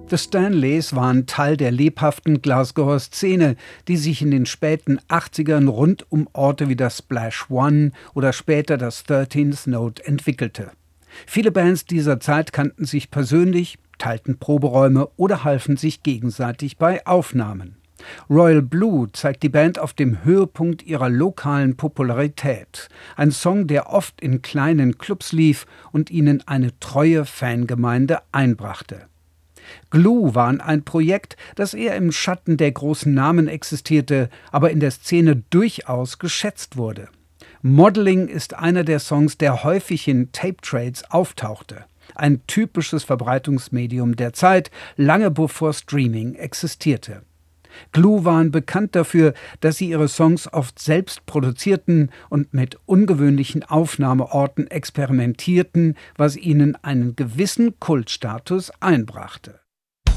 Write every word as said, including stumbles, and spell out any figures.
The Stanleys waren Teil der lebhaften Glasgower Szene, die sich in den späten achtzigern rund um Orte wie das Splash One oder später das thirteenth Note entwickelte. Viele Bands dieser Zeit kannten sich persönlich, teilten Proberäume oder halfen sich gegenseitig bei Aufnahmen. Royal Blue zeigt die Band auf dem Höhepunkt ihrer lokalen Popularität. Ein Song, der oft in kleinen Clubs lief und ihnen eine treue Fangemeinde einbrachte. Glue waren ein Projekt, das eher im Schatten der großen Namen existierte, aber in der Szene durchaus geschätzt wurde. Modeling ist einer der Songs, der häufig in Tape-Trades auftauchte. Ein typisches Verbreitungsmedium der Zeit, lange bevor Streaming existierte. Glue waren bekannt dafür, dass sie ihre Songs oft selbst produzierten und mit ungewöhnlichen Aufnahmeorten experimentierten, was ihnen einen gewissen Kultstatus einbrachte.